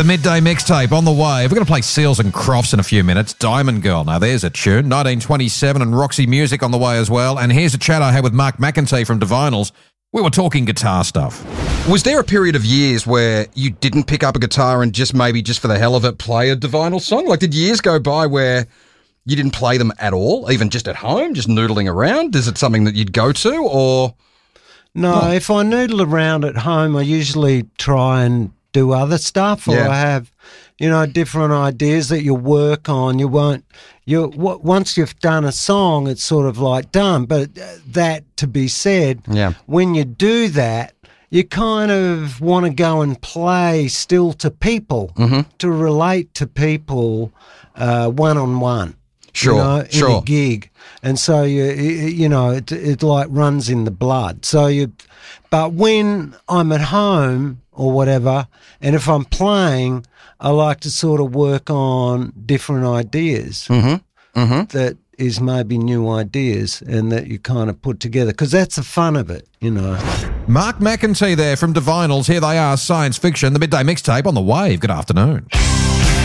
The midday mixtape on the way. We're going to play Seals and Crofts in a few minutes. Diamond Girl. Now, there's a tune. 1927 and Roxy Music on the way as well. And here's a chat I had with Mark McEntee from Divinals. We were talking guitar stuff. Was there a period of years where you didn't pick up a guitar and just for the hell of it play a Divinals song? Like, did years go by where you didn't play them at all, even just at home, just noodling around? Is it something that you'd go to, or...? No, if I noodle around at home, I usually try and do other stuff, or I have, different ideas that you work on. Once you've done a song, it's sort of like done. But that to be said, when you do that, you kind of want to go and play still to people, to relate to people one-on-one. Sure, in a gig, and so it like runs in the blood. But when I'm at home or whatever, and if I'm playing, I like to sort of work on different ideas that is maybe new ideas, and that you kind of put together, because that's the fun of it, Mark McEntee there from Divinals. Here they are, Science Fiction, the midday mixtape on the Wave. Good afternoon.